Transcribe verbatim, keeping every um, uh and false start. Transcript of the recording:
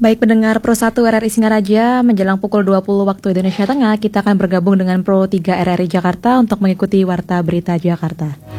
Baik pendengar Pro satu R R I Singaraja, menjelang pukul dua puluh waktu Indonesia Tengah, kita akan bergabung dengan Pro tiga R R I Jakarta untuk mengikuti Warta Berita Jakarta.